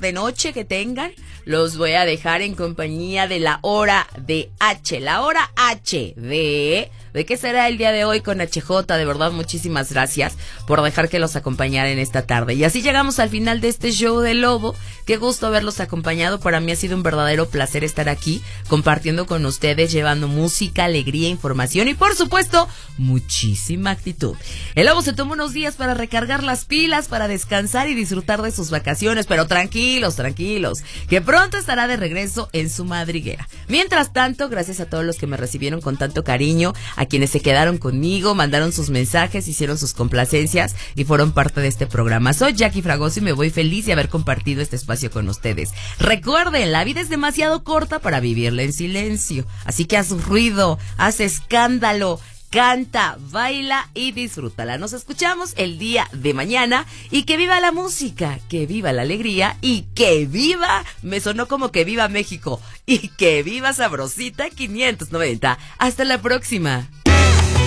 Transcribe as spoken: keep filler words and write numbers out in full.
tarde noche que tengan. Los voy a dejar en compañía de la hora de H, la hora H de... ¿De qué será el día de hoy con H J? De verdad, muchísimas gracias por dejar que los acompañara en esta tarde. Y así llegamos al final de este show de Lobo. Qué gusto haberlos acompañado. Para mí ha sido un verdadero placer estar aquí compartiendo con ustedes, llevando música, alegría, información y, por supuesto, muchísima actitud. El Lobo se tomó unos días para recargar las pilas, para descansar y disfrutar de sus vacaciones. Pero tranquilos, tranquilos, que pronto estará de regreso en su madriguera. Mientras tanto, gracias a todos los que me recibieron con tanto cariño, a quienes se quedaron conmigo, mandaron sus mensajes, hicieron sus complacencias y fueron parte de este programa. Soy Jackie Fragoso y me voy feliz de haber compartido este espacio con ustedes. Recuerden, la vida es demasiado corta para vivirla en silencio, así que haz ruido, haz escándalo, canta, baila y disfrútala. Nos escuchamos el día de mañana y que viva la música, que viva la alegría y que viva, me sonó como que viva México, y que viva Sabrosita quinientos noventa. Hasta la próxima.